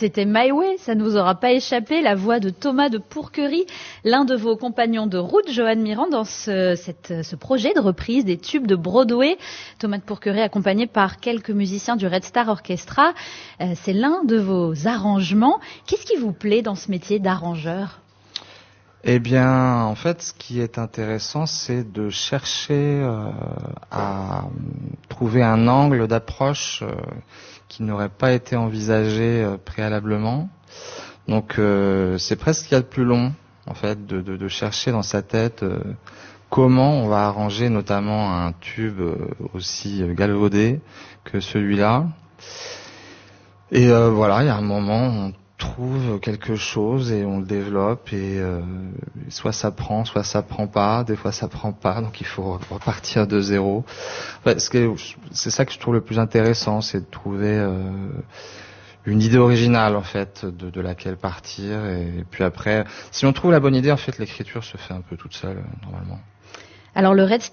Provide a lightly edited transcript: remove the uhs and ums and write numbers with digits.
C'était My Way, ça ne vous aura pas échappé, la voix de Thomas de Pourquerie, l'un de vos compagnons de route, Johan Mirand, dans ce projet de reprise des tubes de Broadway. Thomas de Pourquerie accompagné par quelques musiciens du Red Star Orchestra. C'est l'un de vos arrangements. Qu'est-ce qui vous plaît dans ce métier d'arrangeur ? Eh bien, en fait, ce qui est intéressant, c'est de chercher à trouver un angle d'approche qui n'aurait pas été envisagé préalablement. Donc, c'est presque ce qu'il y a de plus long, en fait, de chercher dans sa tête comment on va arranger notamment un tube aussi galvaudé que celui-là. Et voilà, il y a un moment où on trouve quelque chose et on le développe et soit ça prend pas, des fois ça prend pas, donc il faut repartir de zéro. Enfin, c'est ça que je trouve le plus intéressant, c'est de trouver une idée originale en fait de laquelle partir, et puis après si on trouve la bonne idée, en fait l'écriture se fait un peu toute seule normalement. Alors le Red